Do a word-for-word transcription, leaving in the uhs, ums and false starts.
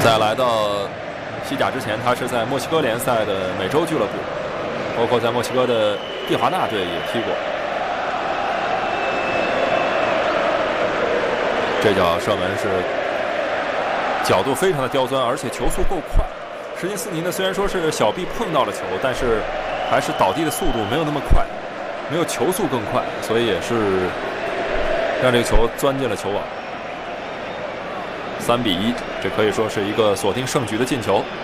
在来到西甲之前，他是在墨西哥联赛的美洲俱乐部，包括在墨西哥的蒂华纳队也踢过。这脚射门是角度非常的刁钻，而且球速够快。什金斯尼呢，虽然说是小臂碰到了球，但是还是倒地的速度没有那么快，没有球速更快，所以也是让这个球钻进了球网。三比一，这可以说是一个锁定胜局的进球。